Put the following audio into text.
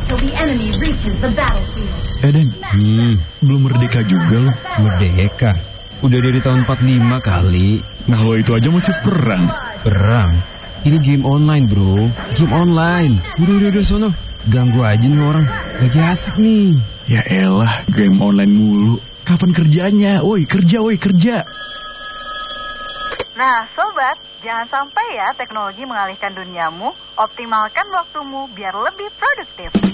till the enemy reaches the battlefield. Den, belum merdeka juga loh. Merdeka? Udah dari tahun 45 kali. Nah lo itu aja masih perang. Perang? Ini game online bro. Game online. Udah sono. Ganggu aja nih orang. Lagi asik nih. Ya elah, game online mulu. Kapan kerjanya? Woi kerja. Nah sobat, jangan sampai ya teknologi mengalihkan duniamu. Optimalkan waktumu biar lebih produktif.